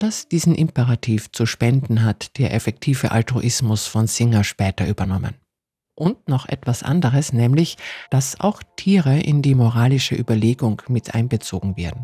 dass diesen Imperativ zu spenden hat der effektive Altruismus von Singer später übernommen. Und noch etwas anderes, nämlich, dass auch Tiere in die moralische Überlegung mit einbezogen werden.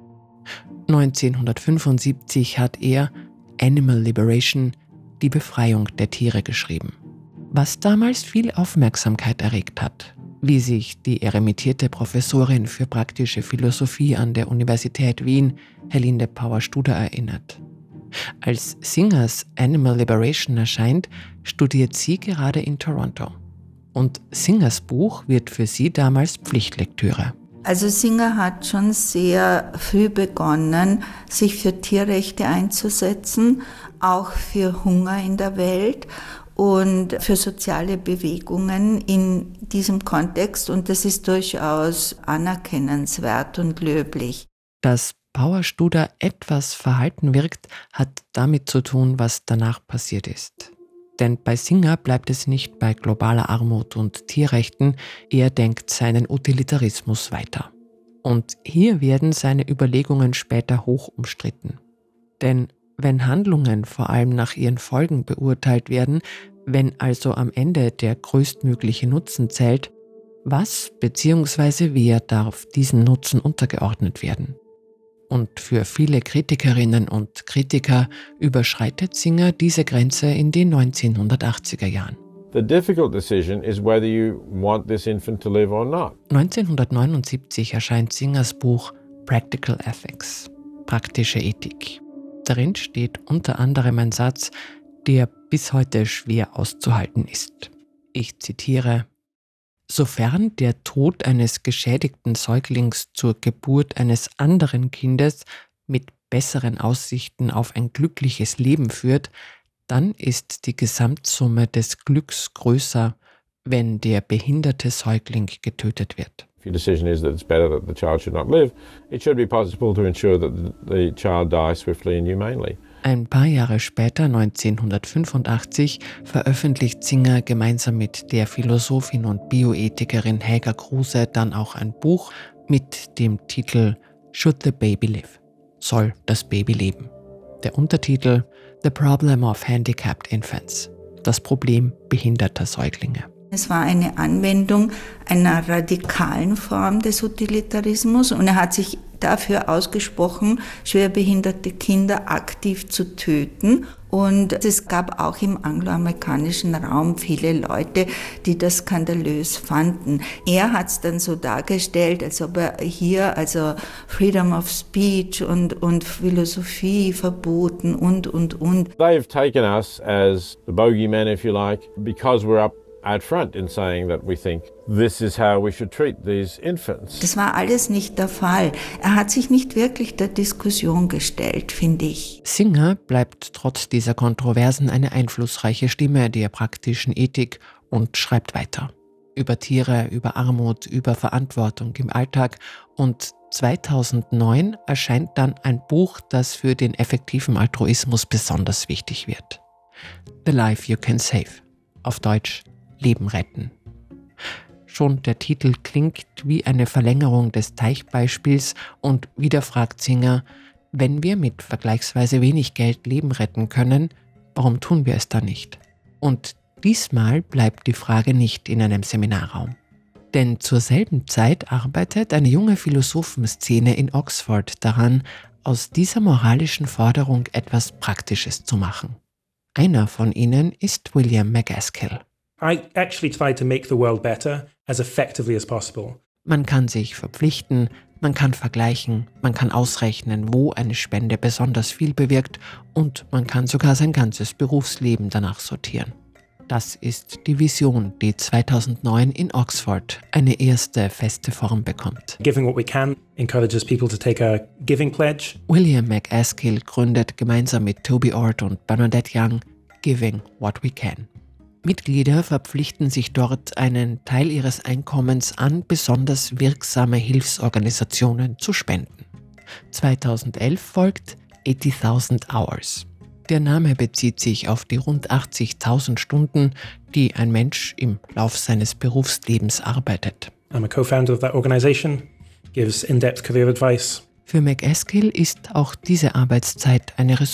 1975 hat er Animal Liberation, die Befreiung der Tiere geschrieben, was damals viel Aufmerksamkeit erregt hat, wie sich die emeritierte Professorin für praktische Philosophie an der Universität Wien, Helene Pauer-Studer, erinnert. Als Singers Animal Liberation erscheint, studiert sie gerade in Toronto. Und Singers Buch wird für sie damals Pflichtlektüre. Also Singer hat schon sehr früh begonnen, sich für Tierrechte einzusetzen, auch für Hunger in der Welt und für soziale Bewegungen in diesem Kontext. Und das ist durchaus anerkennenswert und löblich. Dass Pauer-Studer etwas verhalten wirkt, hat damit zu tun, was danach passiert ist. Denn bei Singer bleibt es nicht bei globaler Armut und Tierrechten, er denkt seinen Utilitarismus weiter. Und hier werden seine Überlegungen später hoch umstritten. Denn wenn Handlungen vor allem nach ihren Folgen beurteilt werden, wenn also am Ende der größtmögliche Nutzen zählt, was bzw. wer darf diesem Nutzen untergeordnet werden? Und für viele Kritikerinnen und Kritiker überschreitet Singer diese Grenze in den 1980er Jahren. The difficult decision is whether you want this infant to live or not. 1979 erscheint Singers Buch Practical Ethics, praktische Ethik. Darin steht unter anderem ein Satz, der bis heute schwer auszuhalten ist. Ich zitiere: Sofern der Tod eines geschädigten Säuglings zur Geburt eines anderen Kindes mit besseren Aussichten auf ein glückliches Leben führt, dann ist die Gesamtsumme des Glücks größer, wenn der behinderte Säugling getötet wird. If your decision is that it's better that the child should not live, it should be possible to ensure that the child dies swiftly and humanely. Ein paar Jahre später, 1985, veröffentlicht Singer gemeinsam mit der Philosophin und Bioethikerin Helga Kruse dann auch ein Buch mit dem Titel Should the Baby Live? Soll das Baby leben? Der Untertitel The Problem of Handicapped Infants, das Problem behinderter Säuglinge. Es war eine Anwendung einer radikalen Form des Utilitarismus und er hat sich dafür ausgesprochen, schwerbehinderte Kinder aktiv zu töten. Und es gab auch im angloamerikanischen Raum viele Leute, die das skandalös fanden. Er hat es dann so dargestellt, als ob er hier also Freedom of Speech und Philosophie verboten und. They've taken us as the bogeyman, if you like, because we're up out front in saying that we think this is how we should treat these infants. Das war alles nicht der Fall. Er hat sich nicht wirklich der Diskussion gestellt, finde ich. Singer bleibt trotz dieser Kontroversen eine einflussreiche Stimme der praktischen Ethik und schreibt weiter. Über Tiere, über Armut, über Verantwortung im Alltag. Und 2009 erscheint dann ein Buch, das für den effektiven Altruismus besonders wichtig wird. The Life You Can Save. Auf Deutsch Leben retten. Schon der Titel klingt wie eine Verlängerung des Teichbeispiels und wieder fragt Singer, wenn wir mit vergleichsweise wenig Geld Leben retten können, warum tun wir es dann nicht? Und diesmal bleibt die Frage nicht in einem Seminarraum. Denn zur selben Zeit arbeitet eine junge Philosophenszene in Oxford daran, aus dieser moralischen Forderung etwas Praktisches zu machen. Einer von ihnen ist William MacAskill. I actually try to make the world better as effectively as possible. Man kann sich verpflichten, man kann vergleichen, man kann ausrechnen, wo eine Spende besonders viel bewirkt und man kann sogar sein ganzes Berufsleben danach sortieren. Das ist die Vision, die 2009 in Oxford eine erste feste Form bekommt. Giving what we can encourages people to take a giving pledge. William MacAskill gründet gemeinsam mit Toby Ord und Bernadette Young Giving What We Can. Mitglieder verpflichten sich dort, einen Teil ihres Einkommens an besonders wirksame Hilfsorganisationen zu spenden. 2011 folgt 80.000 Hours. Der Name bezieht sich auf die rund 80.000 Stunden, die ein Mensch im Lauf seines Berufslebens arbeitet. I'm a co-founder of that organization, gives in-depth career advice. Für MacAskill ist auch diese Arbeitszeit eine Ressource.